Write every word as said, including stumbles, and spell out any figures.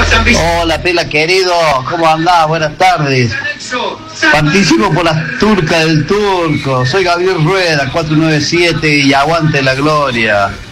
Hola, Pela querido, ¿cómo andás? Buenas tardes. Participo por las turcas del Turco. Soy Gabriel Rueda, cuatro nueve siete y aguante la gloria.